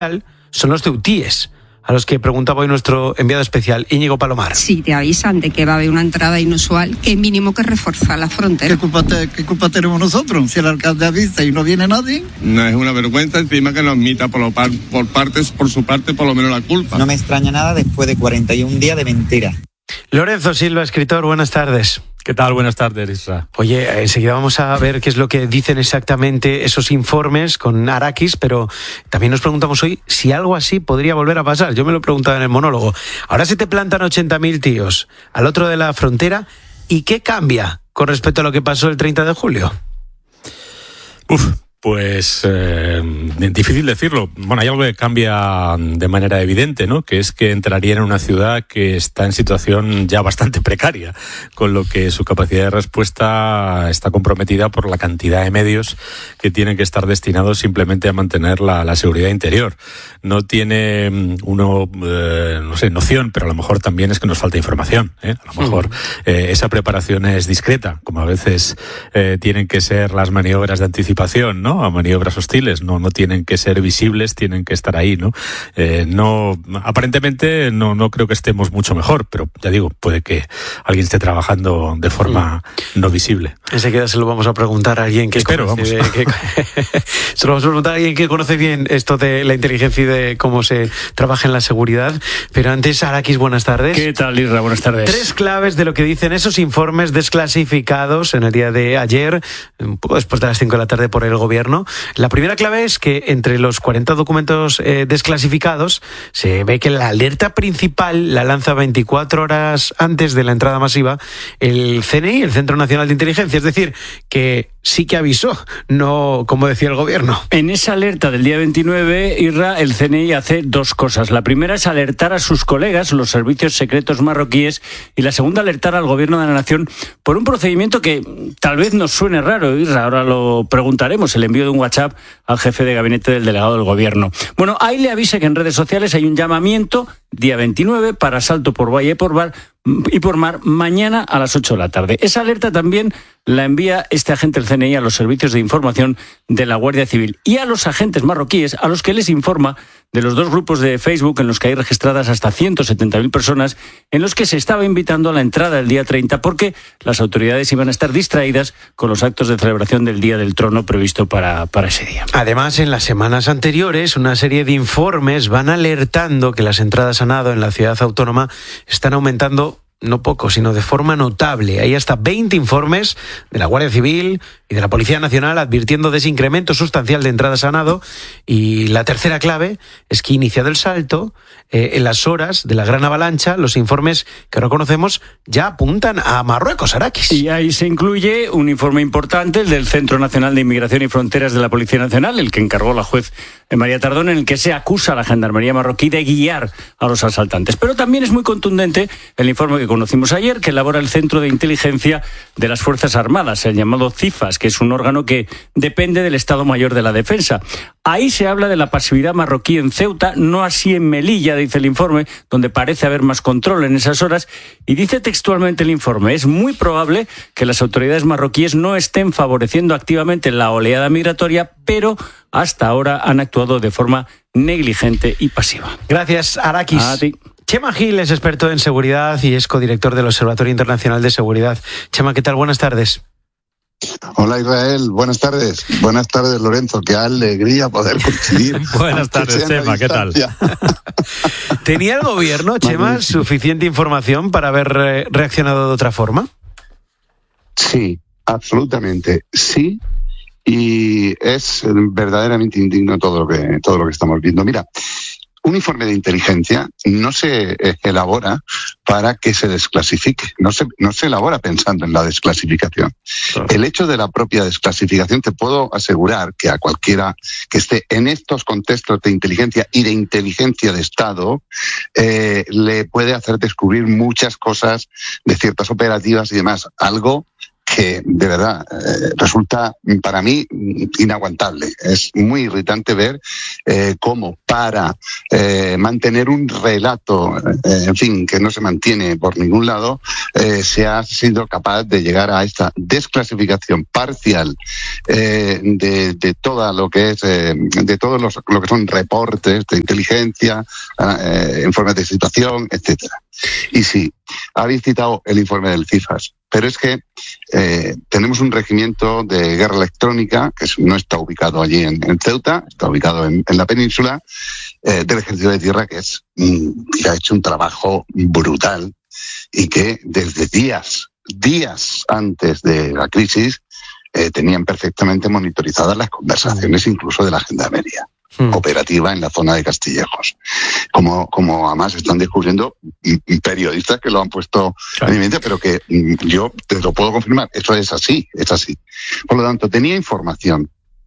son los ceutíes, a los que preguntaba hoy nuestro enviado especial, Íñigo Palomar. Si te avisan de que va a haber una entrada inusual, qué mínimo que reforzar la frontera. ¿Qué culpa tenemos nosotros? Si el alcalde avisa y no viene nadie. No es una vergüenza, encima que nos admita por su parte, por lo menos la culpa. No me extraña nada después de 41 días de mentira. Lorenzo Silva, escritor, buenas tardes. ¿Qué tal? Buenas tardes, Isra. Oye, enseguida vamos a ver qué es lo que dicen exactamente esos informes con Arakis, pero también nos preguntamos hoy si algo así podría volver a pasar. Yo me lo he preguntado en el monólogo. Ahora se te plantan 80.000 tíos al otro de la frontera, ¿y qué cambia con respecto a lo que pasó el 30 de julio? Pues difícil decirlo. Bueno, hay algo que cambia de manera evidente, ¿no? Que es que entraría en una ciudad que está en situación ya bastante precaria, con lo que su capacidad de respuesta está comprometida por la cantidad de medios que tienen que estar destinados simplemente a mantener la seguridad interior. No tiene uno, noción, pero a lo mejor también es que nos falta información, ¿eh? A lo mejor esa preparación es discreta, como a veces tienen que ser las maniobras de anticipación, ¿no? A maniobras hostiles, no tienen que ser visibles, tienen que estar ahí, ¿no? Aparentemente no creo que estemos mucho mejor, pero ya digo, puede que alguien esté trabajando de forma no visible. Enseguida se lo vamos a preguntar a alguien que se lo vamos a preguntar a alguien que conoce bien esto de la inteligencia y de cómo se trabaja en la seguridad. Pero antes, Arakis, buenas tardes. ¿Qué tal, Isra? Buenas tardes. 3 claves de lo que dicen esos informes desclasificados en el día de ayer, un poco después de las 5 de la tarde por el gobierno. La primera clave es que entre los 40 documentos desclasificados se ve que la alerta principal la lanza 24 horas antes de la entrada masiva el CNI, el Centro Nacional de Inteligencia. Es decir, que sí que avisó, no como decía el gobierno. En esa alerta del día 29, Isra, el CNI hace 2 cosas. La primera es alertar a sus colegas, los servicios secretos marroquíes, y la segunda, alertar al gobierno de la nación por un procedimiento que tal vez nos suene raro, Isra, ahora lo preguntaremos, el envío de un WhatsApp al jefe de gabinete del delegado del gobierno. Bueno, ahí le avisa que en redes sociales hay un llamamiento, día 29, para asalto por vía y por mar, mañana a las 8 de la tarde. Esa alerta también la envía este agente del CNI a los servicios de información de la Guardia Civil y a los agentes marroquíes, a los que les informa de los 2 grupos de Facebook en los que hay registradas hasta 170.000 personas, en los que se estaba invitando a la entrada el día 30 porque las autoridades iban a estar distraídas con los actos de celebración del Día del Trono previsto para ese día. Además, en las semanas anteriores, una serie de informes van alertando que las entradas a nado en la ciudad autónoma están aumentando no poco, sino de forma notable. Hay hasta 20 informes de la Guardia Civil y de la Policía Nacional advirtiendo de ese incremento sustancial de entradas a nado. Y la tercera clave es que, iniciado el salto, en las horas de la gran avalancha, los informes que ahora conocemos ya apuntan a Marruecos, Arakis. Y ahí se incluye un informe importante, el del Centro Nacional de Inmigración y Fronteras de la Policía Nacional, el que encargó la juez María Tardón, en el que se acusa a la Gendarmería marroquí de guiar a los asaltantes. Pero también es muy contundente el informe que conocimos ayer, que elabora el Centro de Inteligencia de las Fuerzas Armadas, el llamado CIFAS, que es un órgano que depende del Estado Mayor de la Defensa. Ahí se habla de la pasividad marroquí en Ceuta, no así en Melilla, dice el informe, donde parece haber más control en esas horas, y dice textualmente el informe: es muy probable que las autoridades marroquíes no estén favoreciendo activamente la oleada migratoria, pero hasta ahora han actuado de forma negligente y pasiva. Gracias, Arakis. A ti. Chema Gil es experto en seguridad y es codirector del Observatorio Internacional de Seguridad. Chema, ¿qué tal? Buenas tardes. Hola, Israel, buenas tardes. Buenas tardes, Lorenzo, qué alegría poder coincidir. Buenas tardes, Chema, ¿qué tal? ¿Tenía el gobierno, Chema, suficiente información para haber reaccionado de otra forma? Sí, absolutamente, sí, y es verdaderamente indigno todo lo que estamos viendo. Mira, un informe de inteligencia no se elabora para que se desclasifique, no se elabora pensando en la desclasificación. El hecho de la propia desclasificación, te puedo asegurar que a cualquiera que esté en estos contextos de inteligencia y de inteligencia de Estado, le puede hacer descubrir muchas cosas de ciertas operativas y demás, algo que de verdad resulta para mí inaguantable. Es muy irritante ver cómo para mantener un relato, en fin, que no se mantiene por ningún lado, se ha sido capaz de llegar a esta desclasificación parcial de todo lo que es, de todos lo que son reportes de inteligencia, informes de situación, etcétera. Y sí, habéis citado el informe del CIFAS, pero es que tenemos un regimiento de guerra electrónica que no está ubicado allí en Ceuta, está ubicado en la península, del Ejército de Tierra, que ha hecho un trabajo brutal y que desde días antes de la crisis tenían perfectamente monitorizadas las conversaciones incluso de la gendarmería operativa en la zona de Castillejos. Como además están descubriendo periodistas que lo han puesto en evidencia, pero que yo te lo puedo confirmar, eso es así. Por lo tanto, tenía información.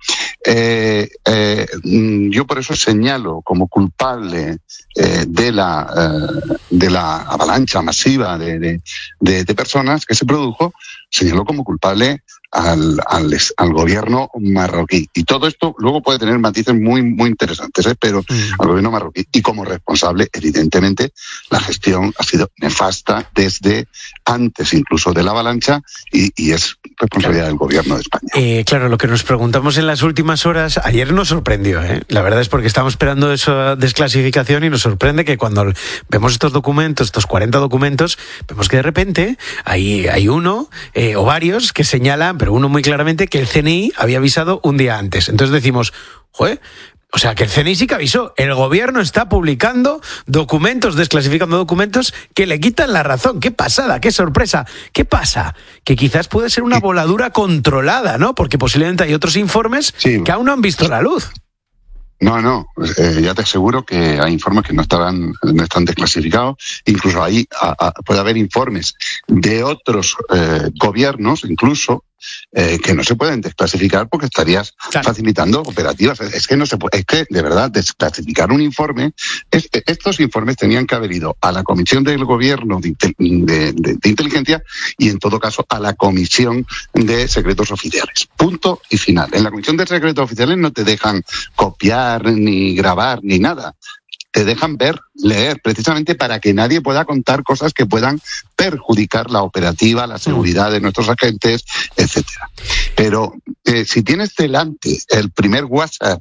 Yo por eso señalo como culpable de la avalancha masiva de personas que se produjo, señalo como culpable al gobierno marroquí. Y todo esto luego puede tener matices muy, muy interesantes, pero al gobierno marroquí. Y como responsable, evidentemente, la gestión ha sido nefasta desde antes incluso de la avalancha y es responsabilidad del gobierno de España. Claro, lo que nos preguntamos en las últimas horas, ayer nos sorprendió, la verdad es porque estábamos esperando esa desclasificación y nos sorprende que cuando vemos estos documentos, estos 40 documentos, vemos que de repente hay uno o varios que señalan, pero uno muy claramente, que el CNI había avisado un día antes. Entonces decimos, joder, o sea, que el CNI sí que avisó. El gobierno está publicando documentos, desclasificando documentos que le quitan la razón. ¡Qué pasada! ¡Qué sorpresa! ¿Qué pasa? Que quizás puede ser una voladura controlada, ¿no? Porque posiblemente hay otros informes que aún no han visto la luz. No, ya te aseguro que hay informes que no están desclasificados. Incluso ahí puede haber informes de otros gobiernos, incluso, que no se pueden desclasificar porque estarías facilitando operativas. Es que no se puede, es que de verdad desclasificar un informe, estos informes tenían que haber ido a la Comisión del Gobierno de Inteligencia y en todo caso a la Comisión de Secretos Oficiales. Punto y final. En la Comisión de Secretos Oficiales no te dejan copiar ni grabar ni nada. Te dejan leer, precisamente para que nadie pueda contar cosas que puedan perjudicar la operativa, la seguridad de nuestros agentes, etcétera. Pero si tienes delante el primer WhatsApp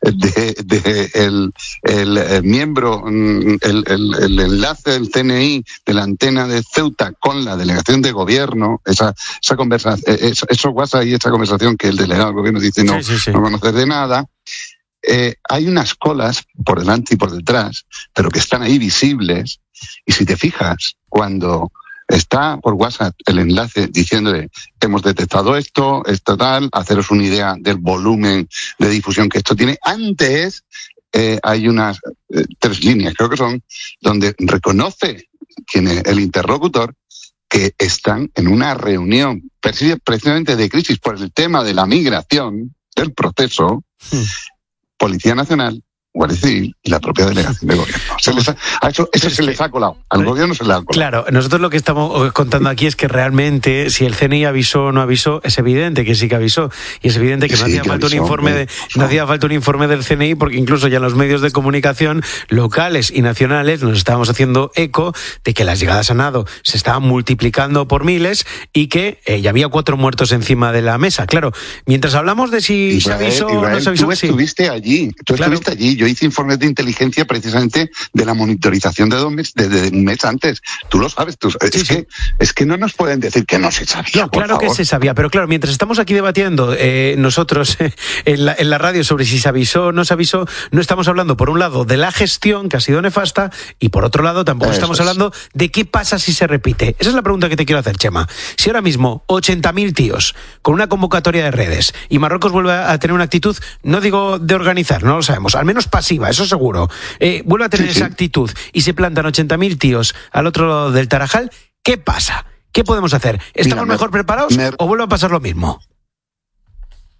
el miembro, el enlace del CNI de la antena de Ceuta con la delegación de gobierno, esa conversación, esos WhatsApp y esa conversación que el delegado del gobierno dice no conocer de nada. Hay unas colas por delante y por detrás, pero que están ahí visibles. Y si te fijas, cuando está por WhatsApp el enlace diciéndole hemos detectado esto tal, haceros una idea del volumen de difusión que esto tiene, antes hay unas 3 líneas, creo que son, donde reconoce el interlocutor que están en una reunión precisamente de crisis por el tema de la migración, del proceso. Policía Nacional, Guardia Civil y la propia delegación de gobierno. Se les ha colado. Al gobierno se le ha colado. Claro, nosotros lo que estamos contando aquí es que realmente si el CNI avisó o no avisó, es evidente que sí que avisó. Y es evidente que no hacía falta un informe del CNI, porque incluso ya en los medios de comunicación locales y nacionales nos estábamos haciendo eco de que las llegadas a nado se estaban multiplicando por miles y que ya había 4 muertos encima de la mesa. Claro, mientras hablamos de si se avisó o no se avisó. Tú estuviste allí. Yo hice informes de inteligencia precisamente de la monitorización de un mes antes. Tú lo sabes. Es que no nos pueden decir que no se sabía. No, claro que se sabía, pero claro, mientras estamos aquí debatiendo nosotros en la radio sobre si se avisó o no se avisó, no estamos hablando, por un lado, de la gestión, que ha sido nefasta, y por otro lado, tampoco estamos hablando de qué pasa si se repite. Esa es la pregunta que te quiero hacer, Chema. Si ahora mismo 80.000 tíos con una convocatoria de redes y Marruecos vuelve a tener una actitud, no digo de organizar, no lo sabemos, al menos pasiva, eso seguro, vuelve a tener esa actitud y se plantan 80.000 tíos al otro lado del Tarajal, ¿qué pasa? ¿Qué podemos hacer? ¿Estamos mejor preparados o vuelve a pasar lo mismo?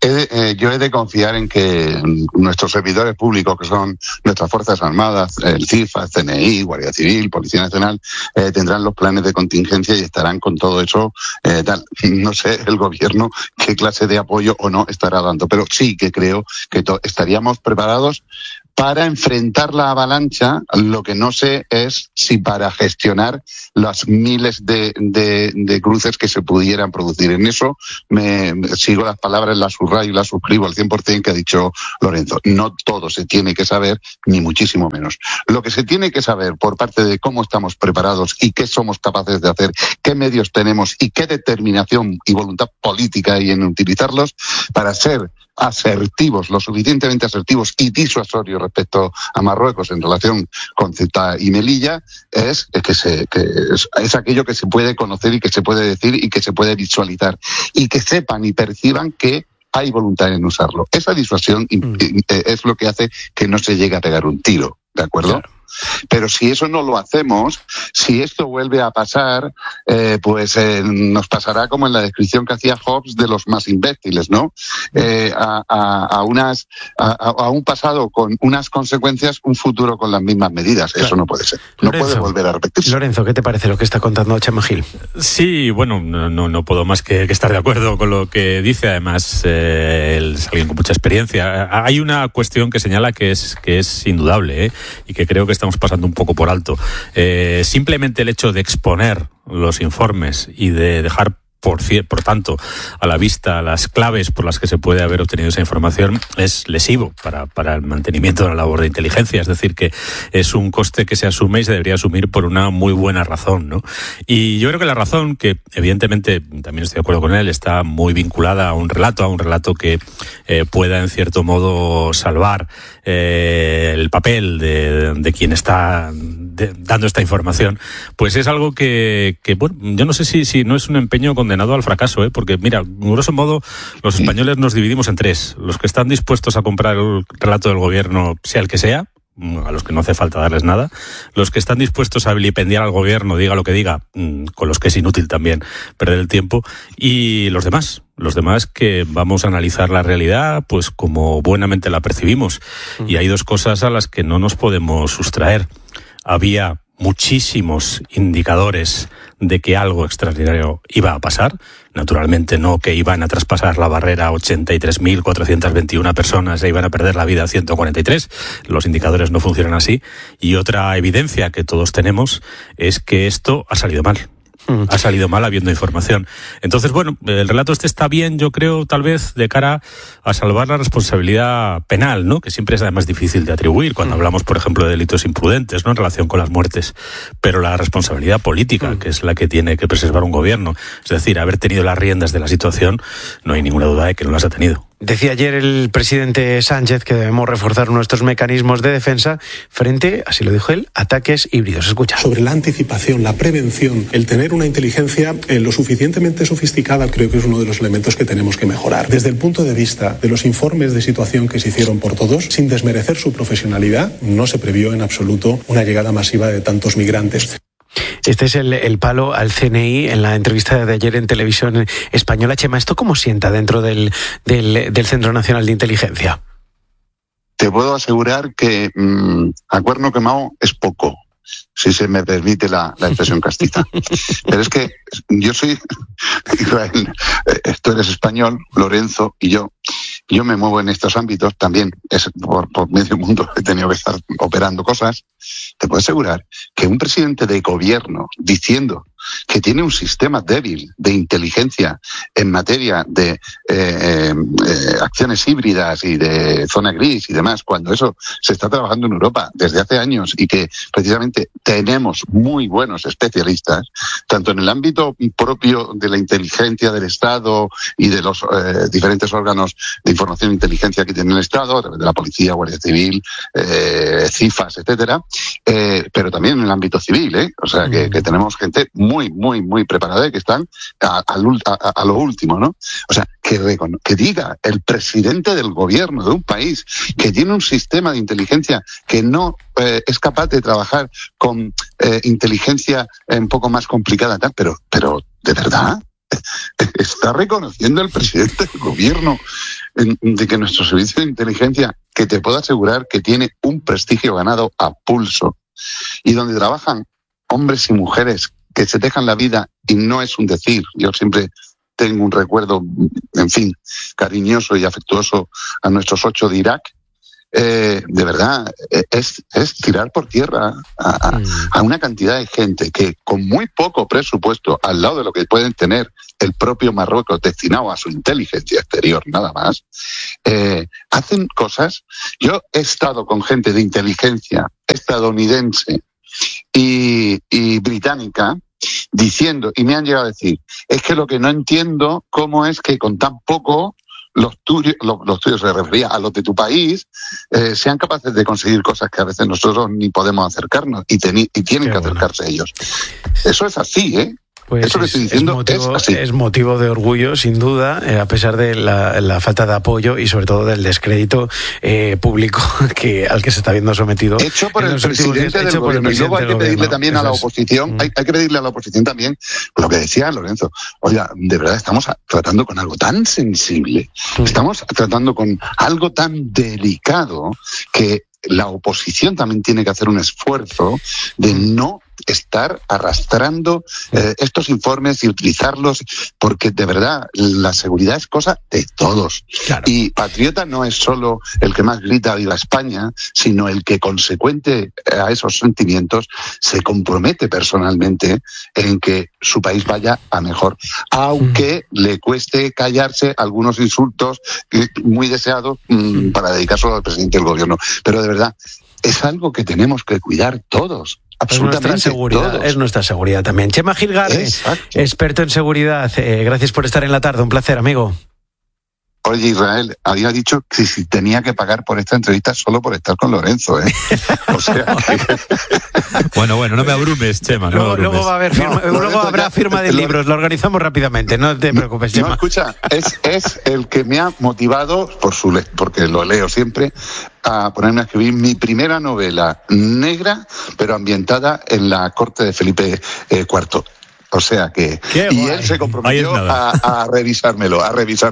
yo he de confiar en que nuestros servidores públicos, que son nuestras Fuerzas Armadas, el CIFA, CNI, Guardia Civil, Policía Nacional, tendrán los planes de contingencia y estarán con todo eso tal. No sé el gobierno qué clase de apoyo o no estará dando, pero sí que creo que estaríamos preparados para enfrentar la avalancha. Lo que no sé es si para gestionar las miles de cruces que se pudieran producir. En eso me sigo las palabras, las subrayo y las suscribo al 100% que ha dicho Lorenzo. No todo se tiene que saber, ni muchísimo menos. Lo que se tiene que saber por parte de cómo estamos preparados y qué somos capaces de hacer, qué medios tenemos y qué determinación y voluntad política hay en utilizarlos para ser asertivos, lo suficientemente asertivos y disuasorios respecto a Marruecos en relación con Ceuta y Melilla, es aquello que se puede conocer y que se puede decir y que se puede visualizar, y que sepan y perciban que hay voluntad en usarlo. Esa disuasión es lo que hace que no se llegue a pegar un tiro, ¿de acuerdo? Claro. Pero si eso no lo hacemos, si esto vuelve a pasar, nos pasará como en la descripción que hacía Hobbes de los más imbéciles, ¿no? A un pasado con unas consecuencias, un futuro con las mismas medidas. Claro. Eso no puede ser. No puede volver a repetirse. Lorenzo, ¿qué te parece lo que está contando Chema Gil? Sí, bueno, no puedo más que estar de acuerdo con lo que dice. Además, él es alguien con mucha experiencia. Hay una cuestión que señala que es indudable, y que creo que estamos pasando un poco por alto. Simplemente el hecho de exponer los informes y de dejar por tanto a la vista las claves por las que se puede haber obtenido esa información es lesivo para el mantenimiento de la labor de inteligencia. Es decir, que es un coste que se asume y se debería asumir por una muy buena razón, ¿no? Y yo creo que la razón, que evidentemente también estoy de acuerdo con él, está muy vinculada a un relato que pueda en cierto modo salvar el papel de quien está dando esta información, pues es algo que bueno, yo no sé si no es un empeño condenado al fracaso, porque mira, grosso modo los españoles nos dividimos en tres: los que están dispuestos a comprar el relato del gobierno, sea el que sea, a los que no hace falta darles nada; los que están dispuestos a vilipendiar al gobierno, diga lo que diga, con los que es inútil también perder el tiempo; y los demás que vamos a analizar la realidad pues como buenamente la percibimos. Y hay dos cosas a las que no nos podemos sustraer. Había muchísimos indicadores de que algo extraordinario iba a pasar. Naturalmente no que iban a traspasar la barrera a 83.421 personas e iban a perder la vida a 143. Los indicadores no funcionan así. Y otra evidencia que todos tenemos es que esto ha salido mal. Ha salido mal habiendo información. Entonces, bueno, el relato está bien, yo creo, tal vez de cara a salvar la responsabilidad penal, ¿no? Que siempre es además difícil de atribuir cuando hablamos, por ejemplo, de delitos imprudentes, ¿no? En relación con las muertes. Pero la responsabilidad política, que es la que tiene que preservar un gobierno, es decir, haber tenido las riendas de la situación, no hay ninguna duda de que no las ha tenido. Decía ayer el presidente Sánchez que debemos reforzar nuestros mecanismos de defensa frente, así lo dijo él, ataques híbridos. Escucha. Sobre la anticipación, la prevención, el tener una inteligencia lo suficientemente sofisticada, creo que es uno de los elementos que tenemos que mejorar. Desde el punto de vista de los informes de situación que se hicieron por todos, sin desmerecer su profesionalidad, no se previó en absoluto una llegada masiva de tantos migrantes. Este es el palo al CNI en la entrevista de ayer en Televisión Española. Chema, ¿esto cómo sienta dentro del Centro Nacional de Inteligencia? Te puedo asegurar que a cuerno quemado es poco, si se me permite la expresión castiza. Pero es que yo soy, Israel, tú eres español, Lorenzo y yo me muevo en estos ámbitos también, es por medio mundo he tenido que estar operando cosas. Te puedo asegurar que un presidente de gobierno diciendo que tiene un sistema débil de inteligencia en materia de acciones híbridas y de zona gris y demás, cuando eso se está trabajando en Europa desde hace años y que precisamente tenemos muy buenos especialistas, tanto en el ámbito propio de la inteligencia del Estado y de los diferentes órganos de información e inteligencia que tiene el Estado, a través de la Policía, Guardia Civil, CIFAS, etcétera, pero también en el ámbito civil, o sea que tenemos gente muy preparada y que están a lo último, ¿no? O sea, que diga el presidente del gobierno de un país que tiene un sistema de inteligencia que no es capaz de trabajar con inteligencia un poco más complicada, pero ¿de verdad? ¿Está reconociendo el presidente del gobierno de que nuestro servicio de inteligencia, que te puedo asegurar que tiene un prestigio ganado a pulso, y donde trabajan hombres y mujeres que se dejan la vida, y no es un decir, yo siempre tengo un recuerdo, en fin, cariñoso y afectuoso a nuestros 8 de Irak, de verdad, es tirar por tierra a una cantidad de gente que con muy poco presupuesto, al lado de lo que pueden tener el propio Marruecos destinado a su inteligencia exterior, nada más, hacen cosas. Yo he estado con gente de inteligencia estadounidense y británica diciendo, y me han llegado a decir, es que lo que no entiendo, cómo es que con tan poco los tuyos se refería a los de tu país, sean capaces de conseguir cosas que a veces nosotros ni podemos acercarnos y tienen que acercarse ellos. Eso es así, ¿eh? Pues eso que estoy diciendo es motivo de orgullo, sin duda, a pesar de la falta de apoyo y sobre todo del descrédito público al que se está viendo sometido. Hecho por el presidente del gobierno. Y luego hay que pedirle también a la oposición, hay que pedirle a la oposición también lo que decía Lorenzo. Oiga, de verdad estamos tratando con algo tan sensible, estamos tratando con algo tan delicado que la oposición también tiene que hacer un esfuerzo de no estar arrastrando estos informes y utilizarlos, porque de verdad la seguridad es cosa de todos. Claro. Y patriota no es solo el que más grita viva España, sino el que, consecuente a esos sentimientos, se compromete personalmente en que su país vaya a mejor, aunque le cueste callarse algunos insultos muy deseados para dedicárselo al presidente del gobierno. Pero de verdad, es algo que tenemos que cuidar todos. Absolutamente todos. Es nuestra seguridad también. Chema Gilgarre, experto en seguridad. Gracias por estar en la tarde. Un placer, amigo. Oye, Israel, había dicho que si tenía que pagar por esta entrevista solo por estar con Lorenzo, ¿eh? O sea que... Bueno, no me abrumes, Chema. Luego va a haber luego habrá firma de libros, lo organizamos rápidamente, no te preocupes, Chema. No, escucha, es el que me ha motivado, porque lo leo siempre, a ponerme a escribir mi primera novela negra, pero ambientada en la corte de Felipe IV. O sea que... Y él se comprometió a revisármelo,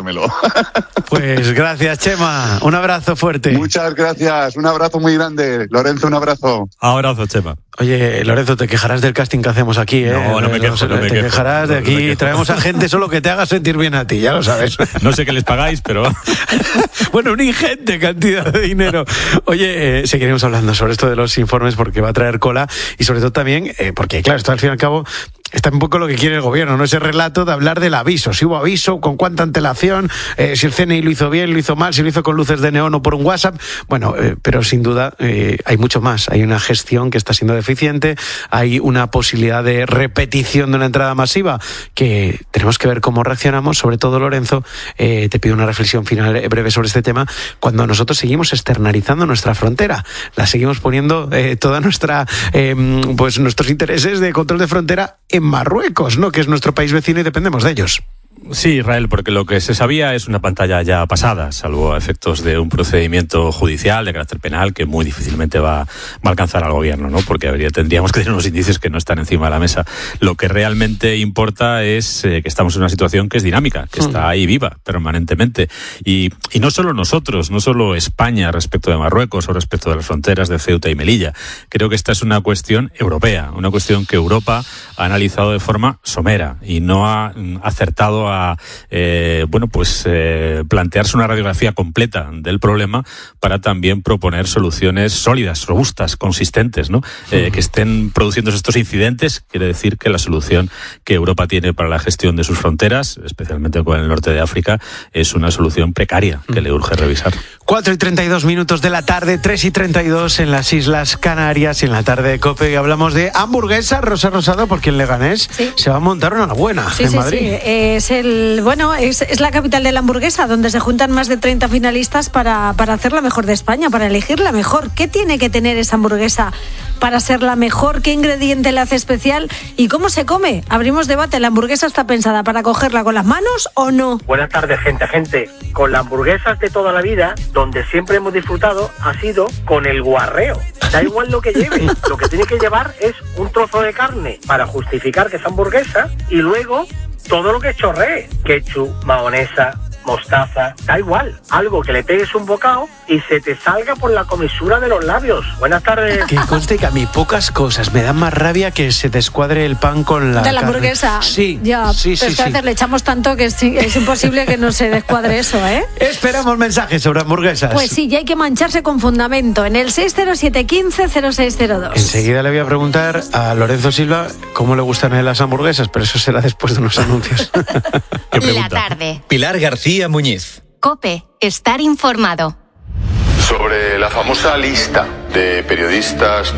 Pues gracias, Chema. Un abrazo fuerte. Muchas gracias. Un abrazo muy grande. Lorenzo, un abrazo. Abrazo, Chema. Oye, Lorenzo, te quejarás del casting que hacemos aquí, ¿eh? No me quejo. Te quejarás de aquí. Traemos a gente solo que te haga sentir bien a ti, ya lo sabes. No sé qué les pagáis, pero... Bueno, una ingente cantidad de dinero. Oye, seguiremos hablando sobre esto de los informes porque va a traer cola y sobre todo también, porque claro, esto al fin y al cabo está un poco lo que quiere el gobierno, ¿no? Ese relato de hablar del aviso, si hubo aviso, con cuánta antelación, si el CNI lo hizo bien, lo hizo mal, si lo hizo con luces de neón o por un WhatsApp. Bueno, pero sin duda hay mucho más. Hay una gestión que está siendo deficiente, hay una posibilidad de repetición de una entrada masiva que tenemos que ver cómo reaccionamos. Sobre todo, Lorenzo, te pido una reflexión final breve sobre este tema. Cuando nosotros seguimos externalizando nuestra frontera, la seguimos poniendo toda nuestra pues nuestros intereses de control de frontera en Marruecos, ¿no? Que es nuestro país vecino y dependemos de ellos. Sí, Israel, porque lo que se sabía es una pantalla ya pasada, salvo a efectos de un procedimiento judicial de carácter penal que muy difícilmente va a alcanzar al gobierno, ¿no? Porque tendríamos que tener unos indicios que no están encima de la mesa. Lo que realmente importa es que estamos en una situación que es dinámica, que está ahí viva permanentemente. Y no solo nosotros, no solo España respecto de Marruecos o respecto de las fronteras de Ceuta y Melilla. Creo que esta es una cuestión europea, una cuestión que Europa ha analizado de forma somera y no ha acertado a plantearse una radiografía completa del problema para también proponer soluciones sólidas, robustas, consistentes, ¿no? Que estén produciendo estos incidentes. Quiere decir que la solución que Europa tiene para la gestión de sus fronteras, especialmente con el norte de África, es una solución precaria que le urge revisar. 4:32 de la tarde, 3:32 en las Islas Canarias y en la tarde de COPE. Y hablamos de hamburguesa. Rosa Rosado, porque en Leganés se va a montar una buena en Madrid. Sí. Es la capital de la hamburguesa, donde se juntan más de 30 finalistas para hacer la mejor de España, para elegir la mejor. ¿Qué tiene que tener esa hamburguesa para ser la mejor? ¿Qué ingrediente la hace especial? ¿Y cómo se come? Abrimos debate. ¿La hamburguesa está pensada para cogerla con las manos o no? Buenas tardes, gente. Con las hamburguesas de toda la vida, donde siempre hemos disfrutado, ha sido con el guarreo. Da igual lo que lleve, lo que tiene que llevar es un trozo de carne para justificar que es hamburguesa y luego todo lo que chorree, ketchup, mayonesa, mostaza, da igual. Algo que le pegues un bocado y se te salga por la comisura de los labios. Buenas tardes. Que conste que a mí pocas cosas me dan más rabia que se descuadre el pan con la de la carne. hamburguesa. Sí, ya, sí, pero es que a veces sí. le echamos tanto que es imposible que no se descuadre eso, ¿eh? Esperamos mensajes sobre hamburguesas. Pues sí, ya hay que mancharse con fundamento en el 607150602. Enseguida le voy a preguntar a Lorenzo Silva cómo le gustan a él las hamburguesas, pero eso será después de unos anuncios. La tarde. Pilar García Muñiz. COPE. Estar informado. Sobre la famosa lista de periodistas